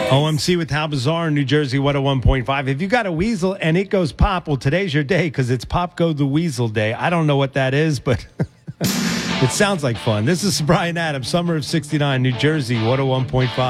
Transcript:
OMC with How Bizarre, New Jersey 101.5. If you got a weasel and it goes pop, well, today's your day because it's Pop Go the Weasel Day. I don't know what that is, but it sounds like fun. This is Brian Adams, Summer of 69, New Jersey 101.5.